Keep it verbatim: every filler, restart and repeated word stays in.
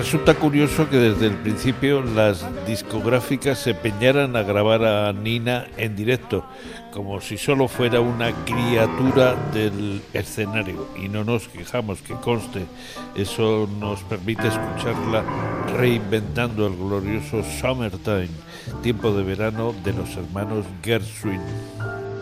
resulta curioso que desde el principio las discográficas se empeñaran a grabar a Nina en directo, como si solo fuera una criatura del escenario, y no nos quejamos, que conste, eso nos permite escucharla reinventando el glorioso Summertime, tiempo de verano de los hermanos Gershwin.